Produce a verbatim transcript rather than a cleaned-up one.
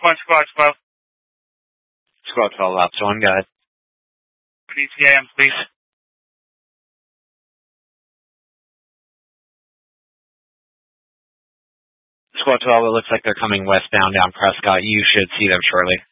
one, Squad twelve. Squad twelve, Ops one, go ahead. P T A M, please. Squad twelve, it looks like they're coming westbound down Prescott. You should see them shortly.